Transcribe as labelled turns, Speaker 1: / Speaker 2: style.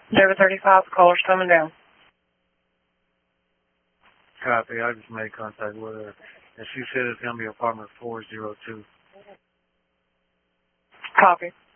Speaker 1: David 35, caller's coming down.
Speaker 2: Copy. I just made contact with her. And she said it's going to be apartment 402.
Speaker 1: Copy.